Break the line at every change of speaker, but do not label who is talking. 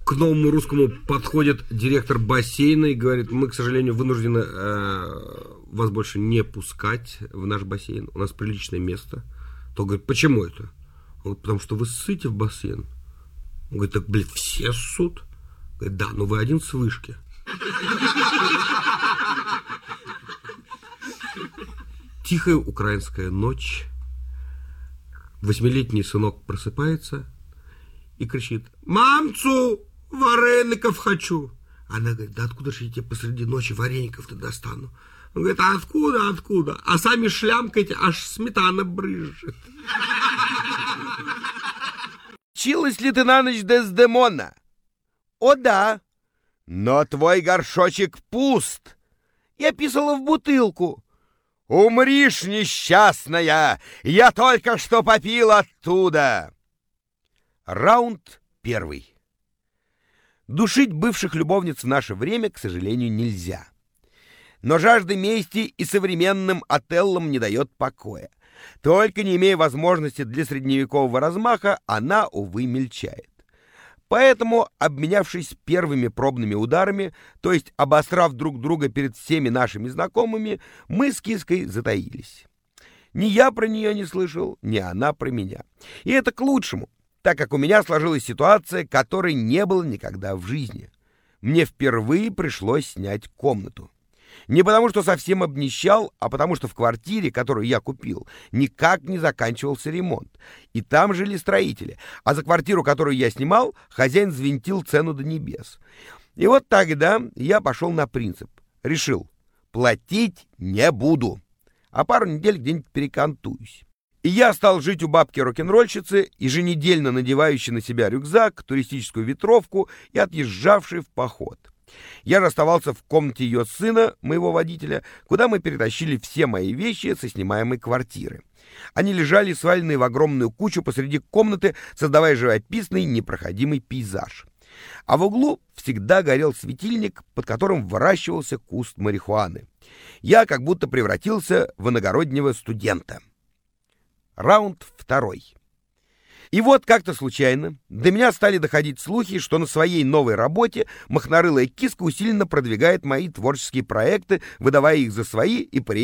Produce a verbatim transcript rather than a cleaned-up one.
К новому русскому подходит директор бассейна и говорит: мы, к сожалению, вынуждены э, вас больше не пускать в наш бассейн. У нас приличное место. То говорит: почему это? Он говорит: потому что вы ссыте в бассейн. Он говорит: так, блядь, все ссут? Говорит: да, но вы один с вышки. Тихая украинская ночь. Восьмилетний сынок просыпается и кричит: мамцу, вареников хочу. Она говорит: да откуда же я тебе посреди ночи вареников-то достану? Он говорит: а откуда, откуда? А сами шлямкаете, аж сметана брызжет.
Училась ли ты на ночь Дездемона? О да, но твой горшочек пуст. Я писала в бутылку. Умришь, несчастная, я только что попил оттуда. Раунд первый. Душить бывших любовниц в наше время, к сожалению, нельзя. Но жажда мести и современным Отеллам не дает покоя. Только не имея возможности для средневекового размаха, она, увы, мельчает. Поэтому, обменявшись первыми пробными ударами, то есть обосрав друг друга перед всеми нашими знакомыми, мы с киской затаились. Ни я про нее не слышал, ни она про меня. И это к лучшему, так как у меня сложилась ситуация, которой не было никогда в жизни. Мне впервые пришлось снять комнату. Не потому, что совсем обнищал, а потому, что в квартире, которую я купил, никак не заканчивался ремонт. И там жили строители. А за квартиру, которую я снимал, хозяин взвинтил цену до небес. И вот тогда я пошел на принцип. Решил: платить не буду. А пару недель где-нибудь перекантуюсь. И я стал жить у бабки-рок-н-ролльщицы, еженедельно надевающей на себя рюкзак, туристическую ветровку и отъезжавшей в поход. Я же оставался в комнате ее сына, моего водителя, куда мы перетащили все мои вещи со снимаемой квартиры. Они лежали сваленные в огромную кучу посреди комнаты, создавая живописный непроходимый пейзаж. А в углу всегда горел светильник, под которым выращивался куст марихуаны. Я как будто превратился в иногороднего студента. Раунд второй. И вот как-то случайно до меня стали доходить слухи, что на своей новой работе махнорылая киска усиленно продвигает мои творческие проекты, выдавая их за свои и при